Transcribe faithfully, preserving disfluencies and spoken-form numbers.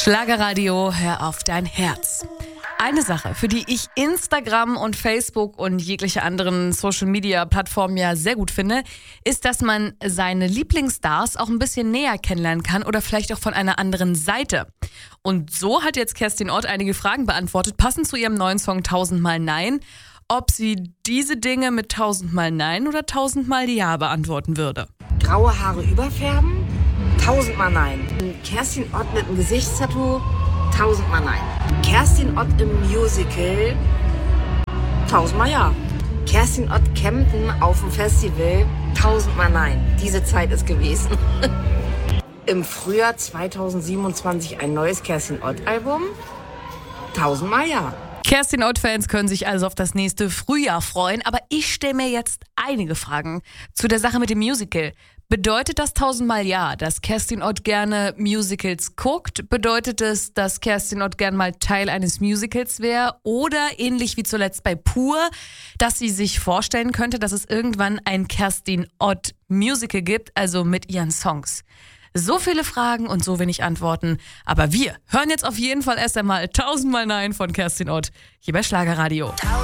Schlagerradio, hör auf dein Herz. Eine Sache, für die ich Instagram und Facebook und jegliche anderen Social-Media-Plattformen ja sehr gut finde, ist, dass man seine Lieblingsstars auch ein bisschen näher kennenlernen kann oder vielleicht auch von einer anderen Seite. Und so hat jetzt Kerstin Ott einige Fragen beantwortet, passend zu ihrem neuen Song Tausendmal Nein, ob sie diese Dinge mit Tausendmal Nein oder Tausendmal Ja beantworten würde. Graue Haare überfärben? Tausendmal Nein. Kerstin Ott mit einem Gesichtstattoo? Tausendmal Nein. Kerstin Ott im Musical? Tausendmal Ja. Kerstin Ott campen auf dem Festival? Tausendmal Nein. Diese Zeit ist gewesen. Im Frühjahr zweitausendsiebenundzwanzig ein neues Kerstin Ott-Album? Tausendmal Ja. Kerstin Ott-Fans können sich also auf das nächste Frühjahr freuen, aber ich stelle mir jetzt einige Fragen zu der Sache mit dem Musical. Bedeutet das tausendmal Ja, dass Kerstin Ott gerne Musicals guckt? Bedeutet es, dass Kerstin Ott gern mal Teil eines Musicals wäre? Oder ähnlich wie zuletzt bei Pur, dass sie sich vorstellen könnte, dass es irgendwann ein Kerstin Ott Musical gibt, also mit ihren Songs? So viele Fragen und so wenig Antworten. Aber wir hören jetzt auf jeden Fall erst einmal Tausendmal Nein von Kerstin Ott hier bei Schlagerradio.